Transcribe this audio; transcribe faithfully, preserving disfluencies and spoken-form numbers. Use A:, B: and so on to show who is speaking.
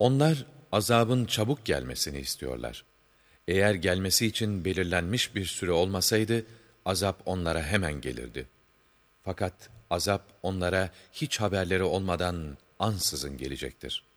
A: Onlar azabın çabuk gelmesini istiyorlar. Eğer gelmesi için belirlenmiş bir süre olmasaydı, azap onlara hemen gelirdi. Fakat azap onlara hiç haberleri olmadan ansızın gelecektir.